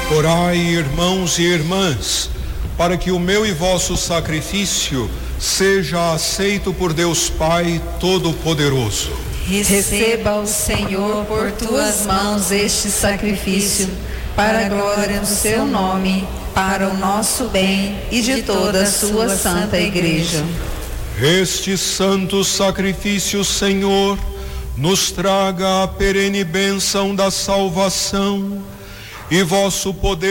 Orai, irmãos e irmãs, para que o meu e vosso sacrifício seja aceito por Deus Pai Todo-Poderoso. Receba o Senhor por tuas mãos este sacrifício, para a glória do seu nome, para o nosso bem e de toda a sua santa igreja. Este santo sacrifício, Senhor, nos traga a perene bênção da salvação e vosso poder